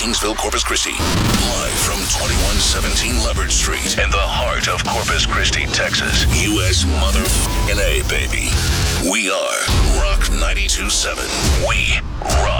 Kingsville, Corpus Christi. Live from 2117 Leopard Street in the heart of Corpus Christi, Texas. U.S. motherfucking A, baby. We are Rock 92.7. We rock.